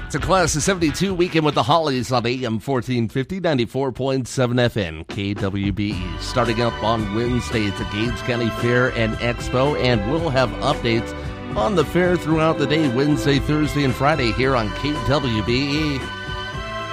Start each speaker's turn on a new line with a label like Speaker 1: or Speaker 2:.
Speaker 1: It's a Class of 72 weekend with the Hollies on AM 1450, 94.7 FM, KWBE. Starting up on Wednesday, it's a Gaines County Fair and Expo, and we'll have updates on the fair throughout the day, Wednesday, Thursday, and Friday here on KWBE.